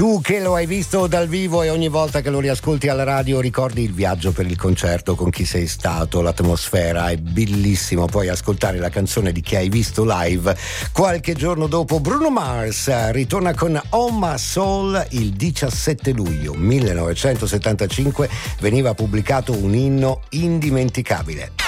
Tu che lo hai visto dal vivo e ogni volta che lo riascolti alla radio ricordi il viaggio per il concerto, con chi sei stato, l'atmosfera è bellissimo. Puoi ascoltare la canzone di chi hai visto live. Qualche giorno dopo Bruno Mars ritorna con On My Soul. Il 17 luglio 1975 veniva pubblicato un inno indimenticabile.